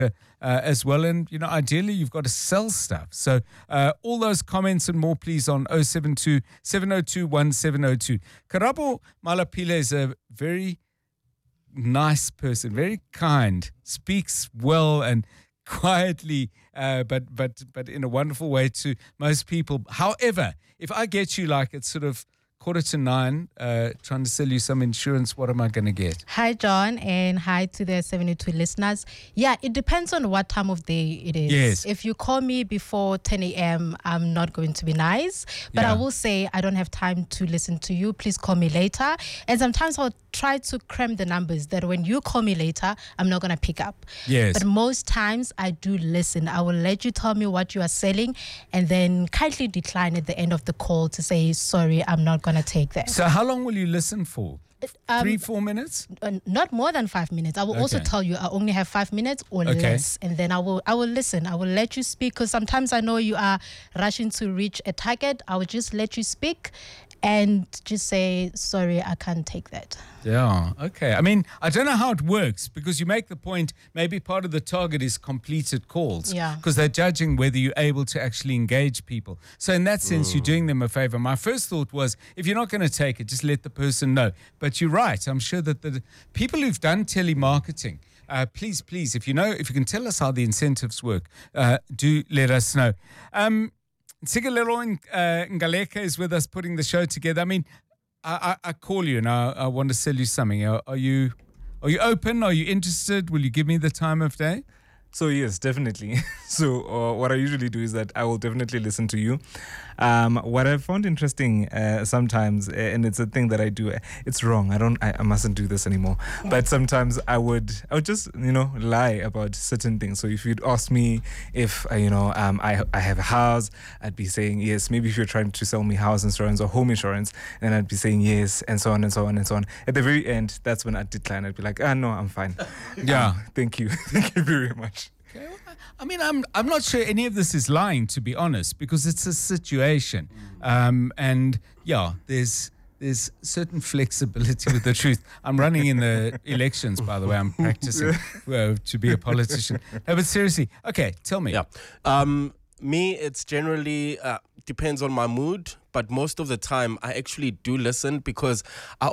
as well. And, ideally, you've got to sell stuff. So all those comments and more, please, on 072 702 1702. Karabo Malapile is a very nice person, very kind, speaks well and quietly, but in a wonderful way to most people. However, if I get you like it's sort of 8:45, trying to sell you some insurance, what am I going to get? Hi, John, and hi to the 72 listeners. Yeah, it depends on what time of day it is. Yes. If you call me before 10 a.m., I'm not going to be nice. But I will say I don't have time to listen to you. Please call me later. And sometimes I'll try to cram the numbers that when you call me later, I'm not going to pick up. Yes. But most times I do listen. I will let you tell me what you are selling and then kindly decline at the end of the call to say, sorry, I'm not going to take that. So how long will you listen for? 3-4 minutes? Not more than 5 minutes. I will also tell you I only have 5 minutes or less, and then I will listen. I will let you speak because sometimes I know you are rushing to reach a target. I will just let you speak and just say, sorry, I can't take that. Yeah, okay. I mean, I don't know how it works because you make the point maybe part of the target is completed calls because they're judging whether you're able to actually engage people. So in that sense, you're doing them a favor. My first thought was, if you're not going to take it, just let the person know. But you're right. I'm sure that the people who've done telemarketing, please, if you can tell us how the incentives work, do let us know. Sigalero Ngaleka is with us putting the show together. I mean, I call you and I want to sell you something. Are you open? Are you interested? Will you give me the time of day? So yes, definitely. So what I usually do is that I will definitely listen to you. What I found interesting sometimes, and it's a thing that I do, it's wrong. I mustn't do this anymore. But sometimes I would just, lie about certain things. So if you'd ask me if, I have a house, I'd be saying yes. Maybe if you're trying to sell me house insurance or home insurance, then I'd be saying yes, and so on and so on and so on. At the very end, that's when I'd decline. I'd be like, no, I'm fine. Yeah. Thank you. Thank you very much. Okay, well, I mean, I'm not sure any of this is lying, to be honest, because it's a situation, and there's certain flexibility with the truth. I'm running in the elections, by the way. I'm practicing to be a politician. No, but seriously, okay, tell me. Yeah, me, it's generally depends on my mood. But most of the time, I actually do listen because I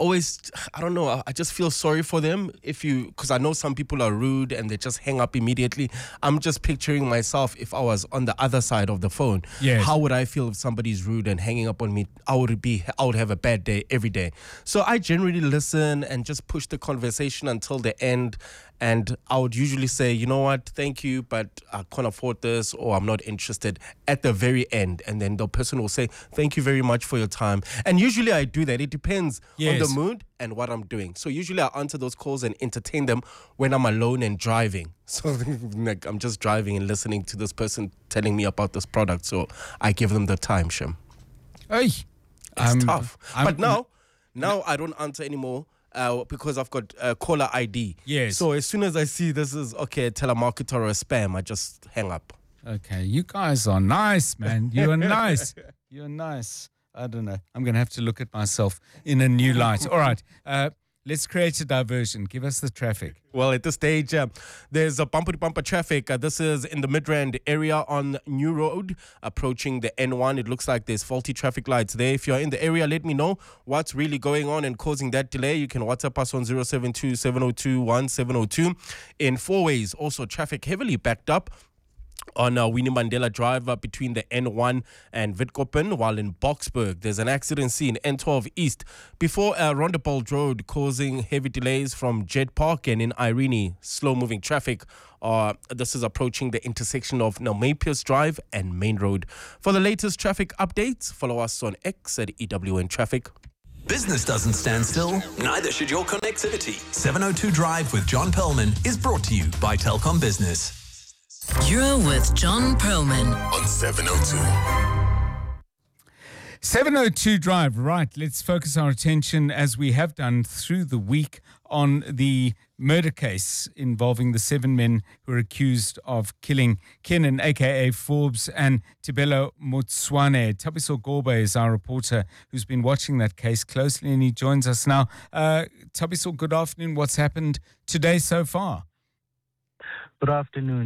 just feel sorry for them because I know some people are rude and they just hang up immediately. I'm just picturing myself if I was on the other side of the phone. Yes. How would I feel if somebody's rude and hanging up on me? I would have a bad day every day. So I generally listen and just push the conversation until the end. And I would usually say, you know what, thank you, but I can't afford this or I'm not interested at the very end. And then the person will say, thank you very much for your time. And usually I do that. It depends on the mood and what I'm doing. So usually I answer those calls and entertain them when I'm alone and driving. So like I'm just driving and listening to this person telling me about this product. So I give them the time, Shem. Hey, it's tough. But now I don't answer anymore. Because I've got caller ID. Yes. So as soon as I see this is a telemarketer or a spam, I just hang up. Okay, you guys are nice, man. You are nice. You're nice. I don't know. I'm going to have to look at myself in a new light. All right. Let's create a diversion. Give us the traffic. Well, at this stage, there's a bumper-to-bumper traffic. This is in the Midrand area on New Road, approaching the N1. It looks like there's faulty traffic lights there. If you're in the area, let me know what's really going on and causing that delay. You can WhatsApp us on 072 702 1702. In four ways, also traffic heavily backed up on Winnie Mandela Drive between the N1 and Witkoppen, while in Boksburg there's an accident scene N12 East before Rondebold Road, causing heavy delays from Jet Park, and in Irene slow-moving traffic. This is approaching the intersection of Nelmapius Drive and Main Road. For the latest traffic updates, follow us on X at EWN Traffic. Business doesn't stand still, neither should your connectivity. 702 Drive with John Perlman is brought to you by Telkom Business. You're with John Perlman on 702. 702 Drive, right. Let's focus our attention, as we have done through the week, on the murder case involving the 7 men who are accused of killing Kenan, a.k.a. Forbes, and Tibelo Motswane. Tabiso Goba is our reporter who's been watching that case closely, and he joins us now. Tabiso, good afternoon. What's happened today so far? Good afternoon.